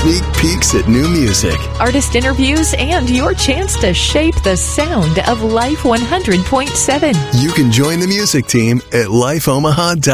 sneak peeks at new music. Artist interviews, and your chance to shape the sound of Life 100.7. You can join the music team at lifeomaha.com.